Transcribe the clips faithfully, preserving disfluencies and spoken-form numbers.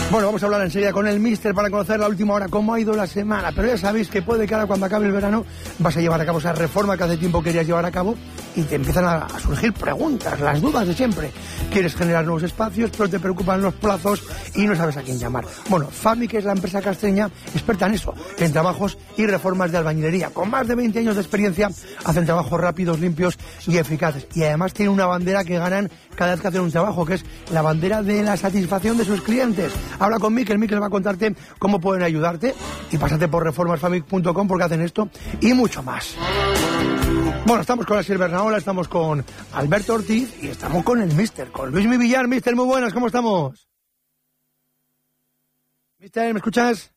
Bueno, vamos a hablar enseguida con el míster para conocer la última hora, cómo ha ido la semana. Pero ya sabéis que puede que ahora cuando acabe el verano vas a llevar a cabo esa reforma que hace tiempo querías llevar a cabo y te empiezan a, a surgir preguntas, las dudas de siempre. Quieres generar nuevos espacios, pero te preocupan los plazos y no sabes a quién llamar. Bueno, Fami, que es la empresa castreña experta en eso, en trabajos y reformas de albañilería. Con más de veinte años de experiencia, hacen trabajos rápidos, limpios y eficaces. Y además tiene una bandera que ganan cada vez que hacen un trabajo, que es la bandera de la satisfacción de sus clientes. Habla con Miquel, Miquel va a contarte cómo pueden ayudarte y pásate por reformasfamic punto com porque hacen esto y mucho más. Bueno, estamos con Asier Bernaola, estamos con Alberto Ortiz y estamos con el míster, con Luismi Villar. Míster, muy buenas, ¿cómo estamos? Míster, ¿me escuchas?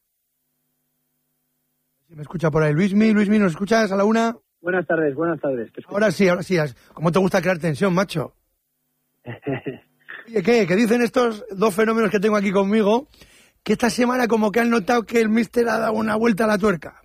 ¿Me escucha por ahí Luismi? Luismi, ¿nos escuchas a la una? Buenas tardes, buenas tardes. Ahora sí, ahora sí. ¿Cómo te gusta crear tensión, macho? Oye, ¿qué? ¿Qué dicen estos dos fenómenos que tengo aquí conmigo? Que esta semana como que han notado que el míster ha dado una vuelta a la tuerca.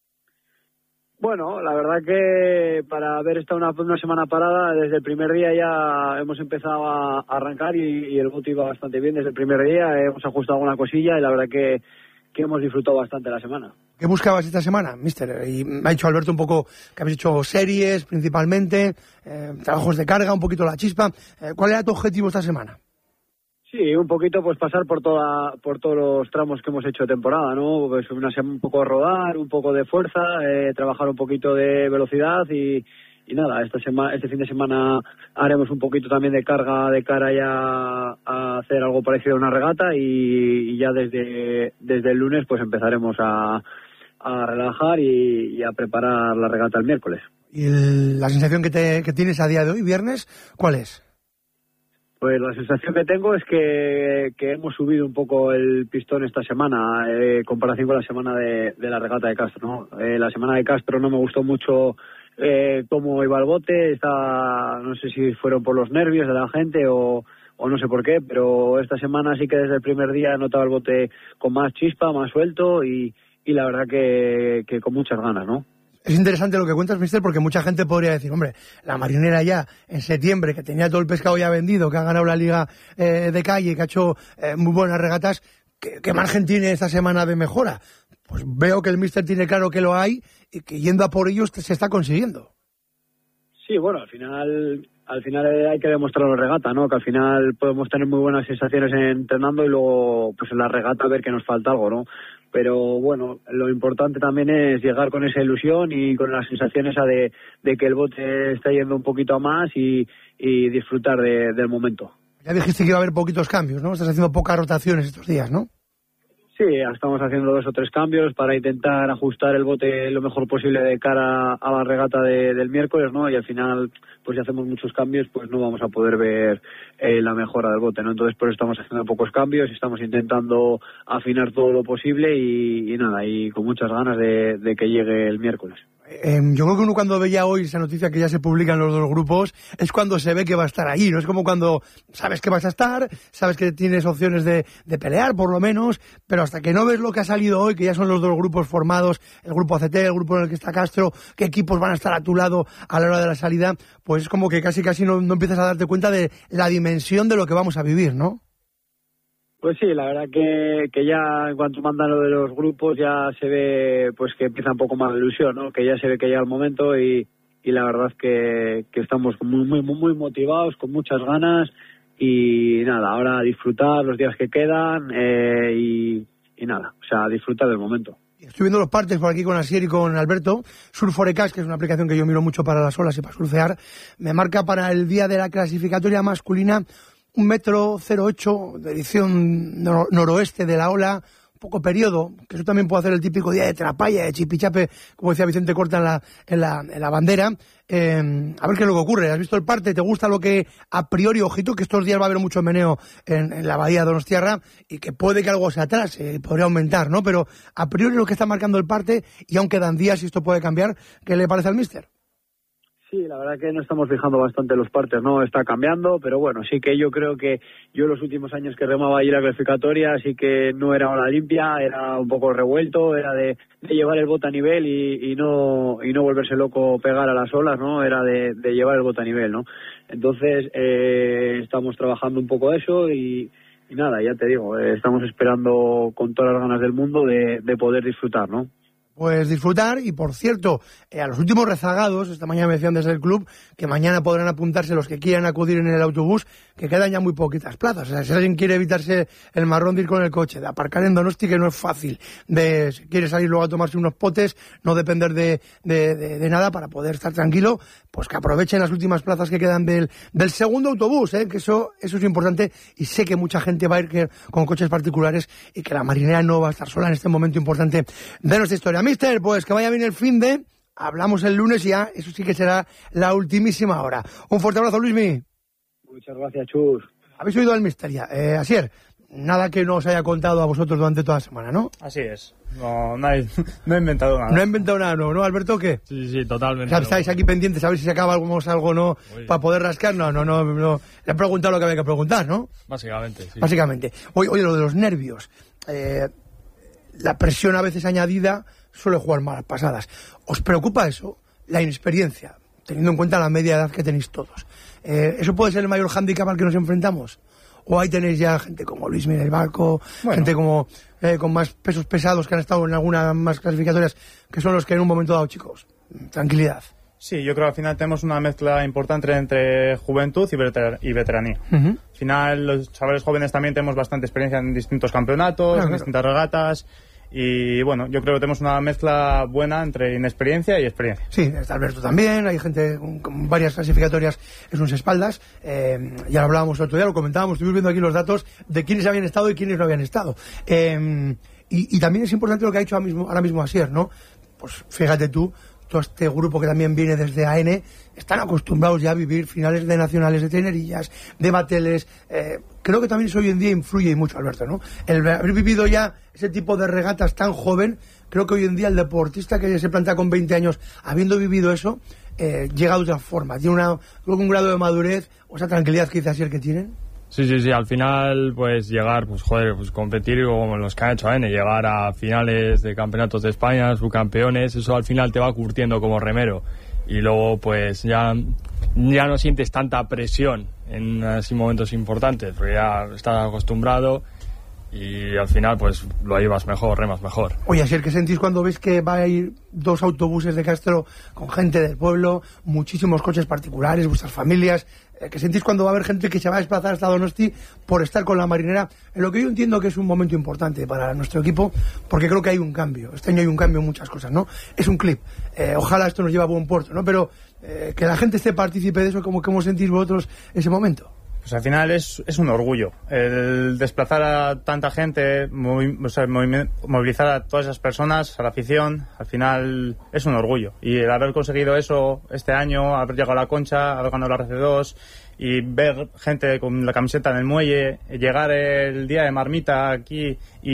Bueno, la verdad que para haber estado una, una semana parada, desde el primer día ya hemos empezado a arrancar y, y el bote iba bastante bien desde el primer día. Hemos ajustado alguna cosilla y la verdad que, que hemos disfrutado bastante la semana. ¿Qué buscabas esta semana, míster? Y me ha dicho Alberto un poco que habéis hecho series principalmente, eh, trabajos de carga, un poquito la chispa. Eh, ¿Cuál era tu objetivo esta semana? Sí, un poquito pues pasar por toda por todos los tramos que hemos hecho de temporada, ¿no? Pues una semana un poco rodar, un poco de fuerza, eh, trabajar un poquito de velocidad y, y nada, esta semana, este fin de semana haremos un poquito también de carga de cara ya a hacer algo parecido a una regata y, y ya desde, desde el lunes pues empezaremos a, a relajar y, y a preparar la regata el miércoles. ¿Y el, la sensación que, te, que tienes a día de hoy, viernes, cuál es? Pues la sensación que tengo es que, que hemos subido un poco el pistón esta semana, eh, en comparación con la semana de, de la regata de Castro, ¿no? Eh, la semana de Castro no me gustó mucho eh, cómo iba el bote, está, no sé si fueron por los nervios de la gente o, o no sé por qué, pero esta semana sí que desde el primer día he notado el bote con más chispa, más suelto y, y la verdad que, que con muchas ganas, ¿no? Es interesante lo que cuentas, mister, porque mucha gente podría decir, hombre, la marinera ya en septiembre, que tenía todo el pescado ya vendido, que ha ganado la liga eh, de calle, que ha hecho eh, muy buenas regatas, ¿qué, ¿qué margen tiene esta semana de mejora? Pues veo que el mister tiene claro que lo hay y que yendo a por ellos se está consiguiendo. Sí, bueno, al final al final hay que demostrarlo en regata, ¿no? Que al final podemos tener muy buenas sensaciones entrenando y luego pues en la regata ver que nos falta algo, ¿no? Pero bueno, lo importante también es llegar con esa ilusión y con la sensación esa de, de que el bote está yendo un poquito a más y, y disfrutar de, del momento. Ya dijiste que iba a haber poquitos cambios, ¿no? Estás haciendo pocas rotaciones estos días, ¿no? Sí, estamos haciendo dos o tres cambios para intentar ajustar el bote lo mejor posible de cara a la regata de, del miércoles, ¿no? Y al final, pues si hacemos muchos cambios, pues no vamos a poder ver eh, la mejora del bote, ¿no? Entonces, por eso estamos haciendo pocos cambios y estamos intentando afinar todo lo posible y, y nada, y con muchas ganas de, de que llegue el miércoles. Eh, yo creo que uno cuando veía hoy esa noticia que ya se publican los dos grupos es cuando se ve que va a estar ahí, no es como cuando sabes que vas a estar, sabes que tienes opciones de, de pelear por lo menos, pero hasta que no ves lo que ha salido hoy, que ya son los dos grupos formados, el grupo A C T, el grupo en el que está Castro, qué equipos van a estar a tu lado a la hora de la salida, pues es como que casi casi no, no empiezas a darte cuenta de la dimensión de lo que vamos a vivir, ¿no? Pues sí, la verdad que, que ya en cuanto mandan lo de los grupos ya se ve pues que empieza un poco más la ilusión, ¿no? Que ya se ve que llega el momento y, y la verdad que, que estamos muy, muy, muy motivados, con muchas ganas y nada, ahora a disfrutar los días que quedan eh, y, y nada, o sea, a disfrutar del momento. Estoy viendo los partes por aquí con Asier y con Alberto. Surforecast, que es una aplicación que yo miro mucho para las olas y para surfear, me marca para el día de la clasificatoria masculina un metro cero ocho de edición nor- noroeste de la ola, un poco periodo, que eso también puede hacer el típico día de trapalla, de chipichape, como decía Vicente Corta en la, en la, en la bandera. Eh, a ver qué es lo que ocurre. ¿Has visto el parte? ¿Te gusta lo que a priori, ojito, que estos días va a haber mucho meneo en, en la bahía de Donostiarra y que puede que algo se atrase y podría aumentar, ¿no? Pero a priori lo que está marcando el parte, y aún quedan días y esto puede cambiar, ¿qué le parece al míster? Sí, la verdad que no estamos fijando bastante los partes, ¿no? Está cambiando, pero bueno, sí que yo creo que yo los últimos años que remaba allí la clasificatoria sí que no era ola limpia, era un poco revuelto, era de, de llevar el bote a nivel y, y no y no volverse loco pegar a las olas, ¿no? Era de, de llevar el bote a nivel, ¿no? Entonces, eh, estamos trabajando un poco eso y y nada, ya te digo, eh, estamos esperando con todas las ganas del mundo de, de poder disfrutar, ¿no? Pues disfrutar, y por cierto, eh, a los últimos rezagados, esta mañana me decían desde el club que mañana podrán apuntarse los que quieran acudir en el autobús, que quedan ya muy poquitas plazas. O sea, si alguien quiere evitarse el marrón de ir con el coche, de aparcar en Donosti, que no es fácil, de si quiere salir luego a tomarse unos potes, no depender de, de, de, de nada para poder estar tranquilo, pues que aprovechen las últimas plazas que quedan del, del segundo autobús, ¿eh? que eso, eso es importante, y sé que mucha gente va a ir que, con coches particulares y que la marinera no va a estar sola en este momento importante de nuestra historia. Mister, pues que vaya bien el fin de... Hablamos el lunes y ya, eso sí que será la ultimísima hora. Un fuerte abrazo, Luismi. Muchas gracias, Chus. Habéis oído al Mister ya. Eh, Asier, nada que no os haya contado a vosotros durante toda la semana, ¿no? Así es. No, no, hay, no he inventado nada. No he inventado nada nuevo, ¿no, Alberto? ¿Qué? Sí, sí, totalmente. O sea, estáis aquí pendientes a ver si se acaba algo, algo no, para poder rascar. No, no, no, no. Le he preguntado lo que había que preguntar, ¿no? Básicamente, sí. Básicamente. Oye, oye lo de los nervios. Eh, la presión a veces añadida suele jugar malas pasadas. ¿Os preocupa eso? La inexperiencia, teniendo en cuenta la media edad que tenéis todos. Eh, ¿Eso puede ser el mayor hándicap al que nos enfrentamos? ¿O ahí tenéis ya gente como Luis Miguel Barco, bueno, gente como eh, con más pesos pesados que han estado en algunas más clasificatorias, que son los que en un momento dado, chicos, tranquilidad? Sí, yo creo que al final tenemos una mezcla importante entre juventud y, veter- y veteranía. Uh-huh. Al final los chavales jóvenes también tenemos bastante experiencia en distintos campeonatos, claro, en distintas claro. regatas. Y bueno, yo creo que tenemos una mezcla buena entre inexperiencia y experiencia. Sí, está Alberto también, hay gente con, con varias clasificatorias en sus espaldas. Eh, ya lo hablábamos el otro día, lo comentábamos, estuvimos viendo aquí los datos de quiénes habían estado y quiénes no habían estado. Eh, y, y también es importante lo que ha dicho ahora mismo, ahora mismo Asier, ¿no? Pues fíjate tú, todo este grupo que también viene desde A N, están acostumbrados ya a vivir finales de nacionales, de tenerillas, de bateles. Eh, creo que también eso hoy en día influye mucho, Alberto, ¿no? El haber vivido ya ese tipo de regatas tan joven, creo que hoy en día el deportista que se plantea con veinte años, habiendo vivido eso, eh, llega de otra forma. Tiene una, un grado de madurez o esa tranquilidad que dice así el que tienen. Sí, sí, sí, al final, pues llegar, pues joder, pues competir como los que han hecho A N, llegar a finales de campeonatos de España, subcampeones, eso al final te va curtiendo como remero. Y luego, pues ya, ya no sientes tanta presión en así momentos importantes, porque ya estás acostumbrado y al final, pues lo llevas mejor, remas mejor. Oye, Asier, ¿qué sentís cuando ves que va a ir dos autobuses de Castro con gente del pueblo, muchísimos coches particulares, vuestras familias? ¿Qué sentís cuando va a haber gente que se va a desplazar hasta Donosti por estar con la marinera? En lo que yo entiendo que es un momento importante para nuestro equipo, porque creo que hay un cambio. Este año hay un cambio en muchas cosas, ¿no? Es un clip. Eh, ojalá esto nos lleve a buen puerto, ¿no? Pero eh, que la gente esté partícipe de eso, ¿cómo, cómo sentís vosotros ese momento? Pues al final es, es un orgullo el desplazar a tanta gente, movi, o sea, movilizar a todas esas personas, a la afición. Al final es un orgullo, y el haber conseguido eso este año, haber llegado a la Concha, haber ganado la R C dos y ver gente con la camiseta en el muelle, llegar el día de Marmita aquí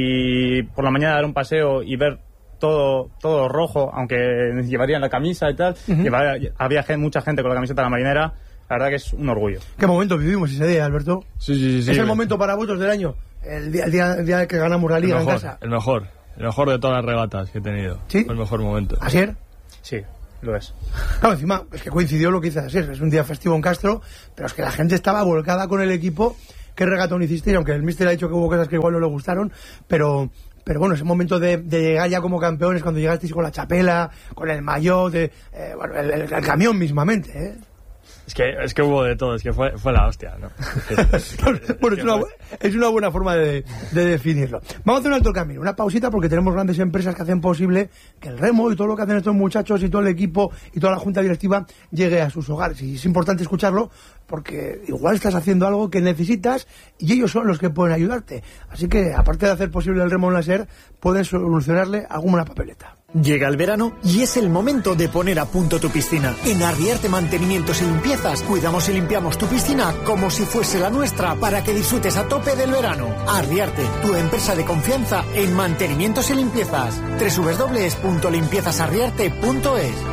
y por la mañana dar un paseo y ver todo todo rojo, aunque llevarían la camisa y tal, uh-huh. Llevaría, había gente, mucha gente con la camiseta de la marinera. La verdad que es un orgullo. ¿Qué momento vivimos ese día, Alberto? Sí, sí, sí. ¿Es sí, el momento para vosotros del año? El día, el día, el día que ganamos la Liga mejor, en casa. El mejor. El mejor de todas las regatas que he tenido. ¿Sí? El mejor momento. ¿Asier? Sí, lo es. Claro, encima, es que coincidió lo que dice Asier. Es un día festivo en Castro, pero es que la gente estaba volcada con el equipo. ¿Qué regatón hicisteis? Aunque el míster ha dicho que hubo cosas que igual no le gustaron, pero... Pero bueno, ese momento de, de llegar ya como campeones, cuando llegasteis con la chapela, con el maillot, de, eh, bueno, el, el, el camión mismamente, ¿eh? Es que, es que hubo de todo, es que fue, fue la hostia, ¿no? Bueno, es una, es una buena forma de, de definirlo. Vamos a hacer un alto camino, una pausita, porque tenemos grandes empresas que hacen posible que el remo y todo lo que hacen estos muchachos y todo el equipo y toda la junta directiva llegue a sus hogares. Y es importante escucharlo, porque igual estás haciendo algo que necesitas y ellos son los que pueden ayudarte. Así que, aparte de hacer posible el remo en láser, pueden solucionarle alguna papeleta. Llega el verano y es el momento de poner a punto tu piscina. En Arriarte Mantenimientos y Limpiezas cuidamos y limpiamos tu piscina como si fuese la nuestra, para que disfrutes a tope del verano. Arriarte, tu empresa de confianza en mantenimientos y limpiezas. doble u doble u doble u punto limpiezas arriarte punto es.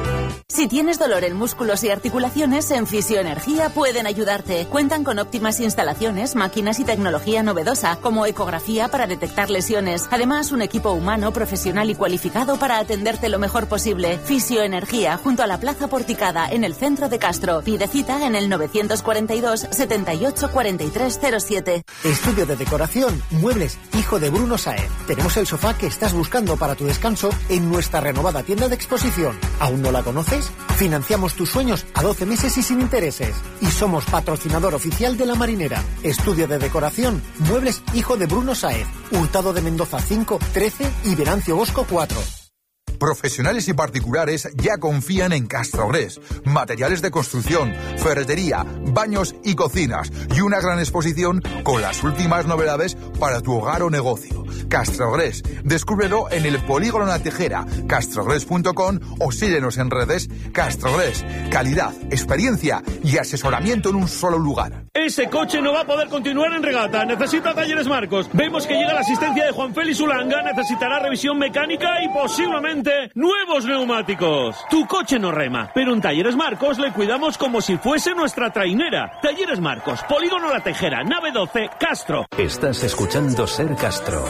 Si tienes dolor en músculos y articulaciones, en Fisioenergía pueden ayudarte. Cuentan con óptimas instalaciones, máquinas y tecnología novedosa, como ecografía para detectar lesiones. Además, un equipo humano, profesional y cualificado para atenderte lo mejor posible. Fisioenergía, junto a la Plaza Porticada, en el centro de Castro. Pide cita en el novecientos cuarenta y dos, setenta y ocho, cuarenta y tres cero siete. Estudio de decoración, Muebles, hijo de Bruno Sáenz. Tenemos el sofá que estás buscando para tu descanso en nuestra renovada tienda de exposición. ¿Aún no la conoces? Financiamos tus sueños a doce meses y sin intereses. Y somos patrocinador oficial de La Marinera. Estudio de decoración, Muebles, hijo de Bruno Sáenz. Hurtado de Mendoza cinco, trece y Venancio Bosco cuatro. Profesionales y particulares ya confían en Castrogres. Materiales de construcción, ferretería, baños y cocinas. Y una gran exposición con las últimas novedades para tu hogar o negocio. Castrogres. Descúbrelo en el Polígono La Tejera, castrogres punto com o síguenos en redes. Castrogres. Calidad, experiencia y asesoramiento en un solo lugar. Ese coche no va a poder continuar en regata. Necesita Talleres Marcos. Vemos que llega la asistencia de Juan Félix Ulanga. Necesitará revisión mecánica y posiblemente nuevos neumáticos. Tu coche no rema, pero en Talleres Marcos le cuidamos como si fuese nuestra trainera. Talleres Marcos, Polígono La Tejera, nave doce, Castro. Estás escuchando Ser Castro.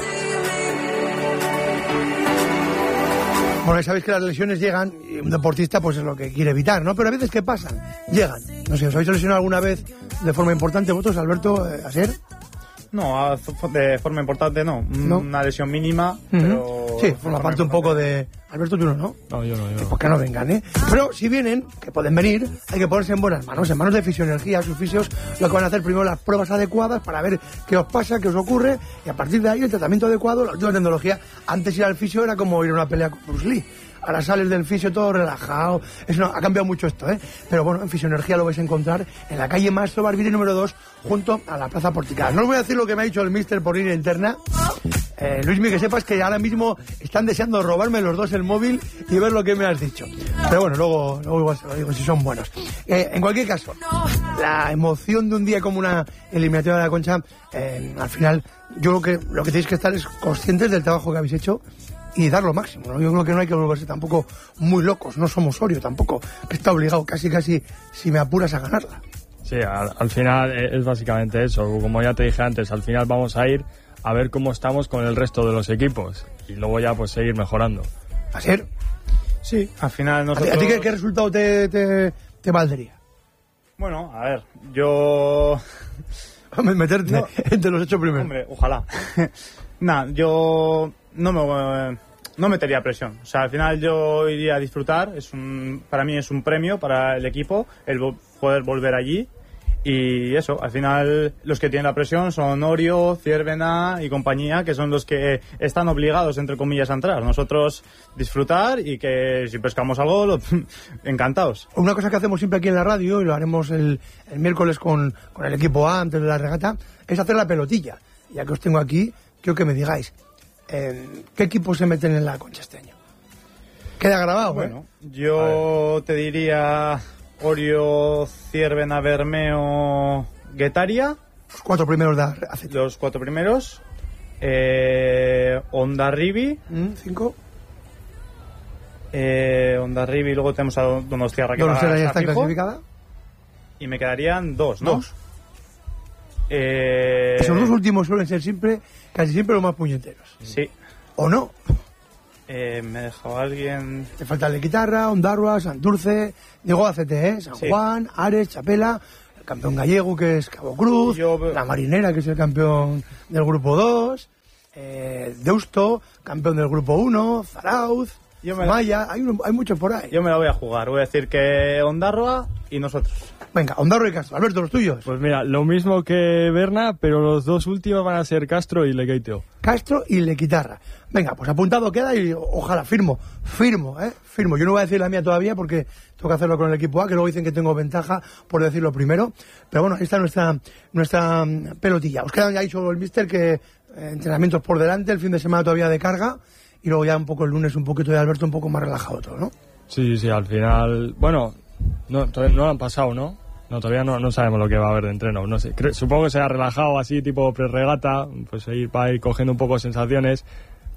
Bueno, sabéis que las lesiones llegan y un deportista pues es lo que quiere evitar, ¿no? Pero a veces, ¿qué pasan? Llegan. No sé, ¿os habéis lesionado alguna vez de forma importante vosotros, Alberto, eh, Asier? No, de forma importante no. ¿No? Una lesión mínima, uh-huh. pero... Sí, forma parte un poco de... Alberto, tú no, ¿no? No, yo no, yo no. Pues que no vengan, ¿eh? Pero si vienen, que pueden venir, hay que ponerse en buenas manos, en manos de Fisioenergía. Sus fisios lo que van a hacer primero las pruebas adecuadas para ver qué os pasa, qué os ocurre, y a partir de ahí el tratamiento adecuado, la última tecnología. Antes ir al fisio era como ir a una pelea con Bruce Lee. Ahora sales del fisio todo relajado. Eso no, ha cambiado mucho esto, ¿eh? Pero bueno, en Fisioenergía lo vais a encontrar en la calle Maestro Barbiri número dos, junto a la Plaza Porticada. No os voy a decir lo que me ha dicho el míster por línea interna. Eh, Luismi, que sepas que ahora mismo están deseando robarme los dos el móvil y ver lo que me has dicho. Pero bueno, luego, luego igual se lo digo si son buenos. Eh, en cualquier caso, la emoción de un día como una eliminatoria de la Concha, eh, al final, yo creo que lo que tenéis que estar es conscientes del trabajo que habéis hecho y dar lo máximo, ¿no? Yo creo que no hay que volverse tampoco muy locos, no somos Orio tampoco, que está obligado casi casi, si me apuras, a ganarla. Sí, al, al final es básicamente eso, como ya te dije antes, al final vamos a ir a ver cómo estamos con el resto de los equipos y luego ya pues seguir mejorando. ¿Asier? Sí, al final nosotros... ¿A ti, a ti qué, qué resultado te, te, te valdría? Bueno, a ver, yo... Meterte no, entre los ocho primeros. Hombre, ojalá. Nah, yo no me no metería presión. O sea, al final yo iría a disfrutar. Es un, para mí es un premio para el equipo el vo- poder volver allí. Y eso, al final los que tienen la presión son Orio, Ciervena y compañía, que son los que están obligados, entre comillas, a entrar. Nosotros disfrutar y que si pescamos algo, lo, encantados. Una cosa que hacemos siempre aquí en la radio, y lo haremos el, el miércoles con, con el equipo A antes de la regata, es hacer la pelotilla. Ya que os tengo aquí, quiero que me digáis, eh, ¿qué equipos se meten en la Concha este año? Queda grabado, Bueno, ¿eh? yo te diría... Orio, Ciervena, Bermeo, Guetaria. Los cuatro primeros de Acete. Los cuatro primeros. Eh, Hondarribi. ¿Mm? ¿Cinco? Eh, Hondarribi, luego tenemos a Donostiarra, que Donostiarra ya está está fijo. clasificada. Y me quedarían dos, ¿no? Dos. Eh, Esos dos últimos suelen ser siempre, casi siempre los más puñeteros. Sí. ¿O no? Eh, me dejó alguien... Te falta el de Guitarra, Ondarroa, Santurce, digo A C T, ¿eh? San Sí. Juan, Ares, Chapela, el campeón gallego que es Cabo Cruz, Yo... la Marinera que es el campeón del grupo dos, eh, Deusto, campeón del grupo uno, Zarauz, Yo me... Maya, hay, un, hay muchos por ahí. Yo me la voy a jugar, voy a decir que Ondarroa y nosotros. Venga, Ondarroa y Castro. Alberto, los tuyos. Pues mira, lo mismo que Berna, pero los dos últimos van a ser Castro y Lequeiteo. Castro y Lequitarra. Venga, pues apuntado queda y ojalá, firmo, firmo, ¿eh? Firmo. Yo no voy a decir la mía todavía porque tengo que hacerlo con el equipo A, que luego dicen que tengo ventaja por decirlo primero. Pero bueno, ahí está nuestra, nuestra pelotilla. Os quedan ya dicho el míster que eh, entrenamientos por delante, el fin de semana todavía de carga y luego ya un poco el lunes un poquito de Alberto un poco más relajado todo, ¿no? Sí, sí, al final... Bueno, no, todavía no lo han pasado, ¿no? No, todavía no, no sabemos lo que va a haber de entreno. No sé, creo, supongo que será relajado así, tipo pre-regata, pues ir para ir cogiendo un poco sensaciones.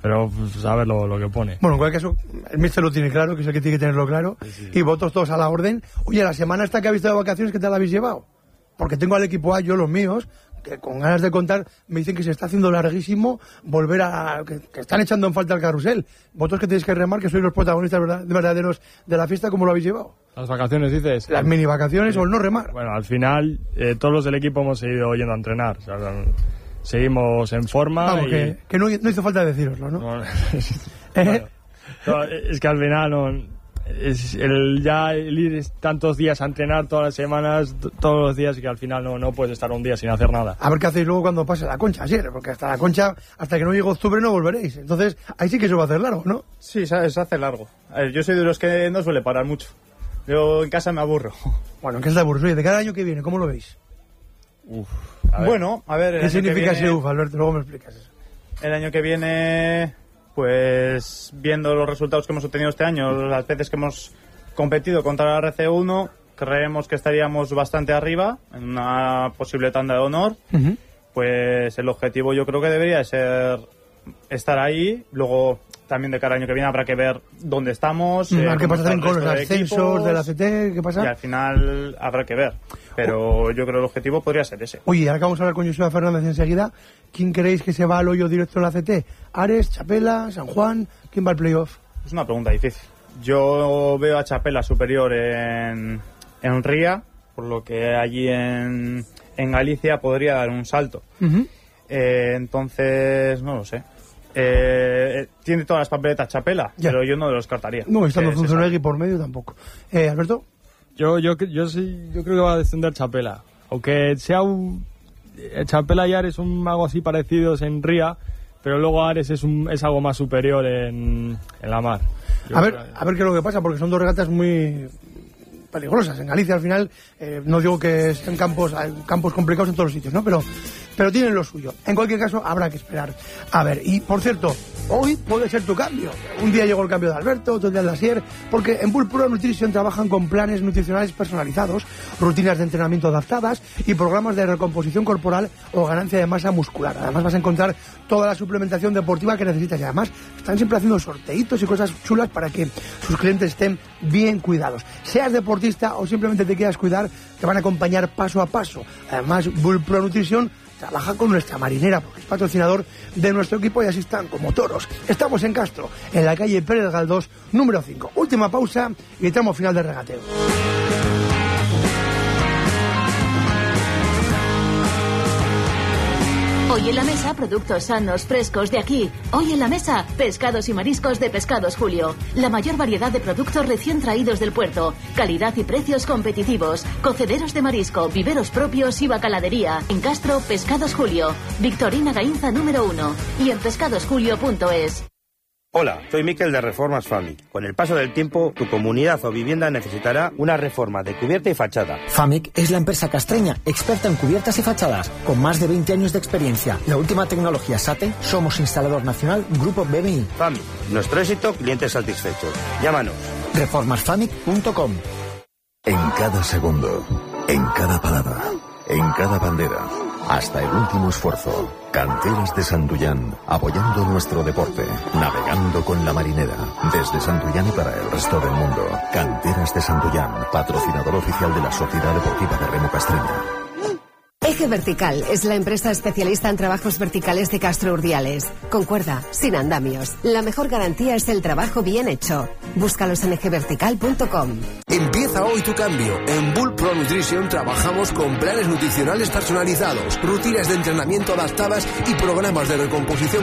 Pero pues, a ver lo, lo que pone. Bueno, en cualquier caso, el míster lo tiene claro, que es el que tiene que tenerlo claro. Sí, sí. Y vosotros todos a la orden. Oye, la semana esta que habéis estado de vacaciones, ¿qué tal la habéis llevado? Porque tengo al equipo A, yo los míos, que con ganas de contar, me dicen que se está haciendo larguísimo volver a... que, que están echando en falta el carrusel. Vosotros que tenéis que remar, que sois los protagonistas verdad, verdaderos de la fiesta, ¿cómo lo habéis llevado? ¿Las vacaciones dices? Las mini vacaciones sí. O el no remar. Bueno, al final, eh, todos los del equipo hemos seguido yendo a entrenar. O sea, seguimos en forma. Vamos, y... que, que no, no hizo falta deciroslo, ¿no? no bueno, no, es que al final no, es el ya el ir tantos días a entrenar todas las semanas, t- todos los días, y que al final no, no puedes estar un día sin hacer nada. A ver qué hacéis luego cuando pase la Concha, sí, porque hasta la Concha, hasta que no llegue octubre no volveréis. Entonces, ahí sí que se va a hacer largo, ¿no? Sí, se hace largo. A ver, yo soy de los que no suele parar mucho. Yo en casa me aburro. Bueno, ¿en qué se te aburres? Oye, de cada año que viene, ¿cómo lo veis? Uf, a ver. Bueno, a ver... ¿Qué significa viene, ese uf, Alberto? Luego me explicas eso. El año que viene, pues, viendo los resultados que hemos obtenido este año, las veces que hemos competido contra la R C uno, creemos que estaríamos bastante arriba, en una posible tanda de honor. Uh-huh. Pues el objetivo yo creo que debería ser estar ahí. Luego, también de cada año que viene habrá que ver dónde estamos. Mm, eh, ¿Qué pasa también con los ascensos de la C T? ¿Qué pasa? Y al final habrá que ver. Pero yo creo que el objetivo podría ser ese. Oye, ahora que vamos a hablar con Joseba Fernández enseguida, ¿quién creéis que se va al hoyo directo en la C T? ¿Ares, Chapela, San Juan? ¿Quién va al playoff? Es una pregunta difícil. Yo veo a Chapela superior en, en Ría, por lo que allí en, en Galicia podría dar un salto. Uh-huh. Eh, entonces, no lo sé. Eh, tiene todas las papeletas Chapela, ya. Pero yo no lo descartaría. No, estando Zunzunegui por medio tampoco. Eh, ¿Alberto? Yo, yo, yo, sí, yo creo que va a descender Chapela. Aunque sea un... Chapela y Ares son algo así parecidos en Ría, pero luego Ares es, un, es algo más superior en, en la mar. Yo a ver, que... a ver qué es lo que pasa, porque son dos regatas muy peligrosas. En Galicia al final, eh, no digo que sean campos, campos complicados en todos los sitios, ¿no? Pero, pero tienen lo suyo. En cualquier caso, habrá que esperar. A ver, y por cierto, hoy puede ser tu cambio. Un día llegó el cambio de Alberto, otro día el de Asier, porque en Bull Pro Nutrition trabajan con planes nutricionales personalizados, rutinas de entrenamiento adaptadas y programas de recomposición corporal o ganancia de masa muscular. Además vas a encontrar toda la suplementación deportiva que necesitas y además están siempre haciendo sorteitos y cosas chulas para que sus clientes estén bien cuidados. Seas deportista o simplemente te quieras cuidar, te van a acompañar paso a paso. Además, Bull Pro Nutrition trabaja con nuestra marinera porque es patrocinador de nuestro equipo y así están como toros. Estamos en Castro, en la calle Pérez Galdós, número cinco. Última pausa y tramo final del regateo. Hoy en la mesa, productos sanos, frescos de aquí. Hoy en la mesa, pescados y mariscos de Pescados Julio. La mayor variedad de productos recién traídos del puerto. Calidad y precios competitivos. Cocederos de marisco, viveros propios y bacaladería. En Castro, Pescados Julio. Victorina Gainza número uno. Y en pescados julio punto es. Hola, soy Miquel de Reformas Famic. Con el paso del tiempo, tu comunidad o vivienda necesitará una reforma de cubierta y fachada. Famic es la empresa castreña, experta en cubiertas y fachadas, con más de veinte años de experiencia. La última tecnología S A T E, somos instalador nacional Grupo B M I. Famic, nuestro éxito, clientes satisfechos. Llámanos. reformas famic punto com. En cada segundo, en cada palabra, en cada bandera, hasta el último esfuerzo. Canteras de Santullán, apoyando nuestro deporte, navegando con la marinera, desde Santullán y para el resto del mundo. Canteras de Santullán, patrocinador oficial de la Sociedad Deportiva de Remo Castreña. Eje Vertical es la empresa especialista en trabajos verticales de Castro Urdiales. Con cuerda, sin andamios. La mejor garantía es el trabajo bien hecho. Búscalos en eje vertical punto com. Empieza hoy tu cambio. En Bull Pro Nutrition trabajamos con planes nutricionales personalizados, rutinas de entrenamiento adaptadas y programas de recomposición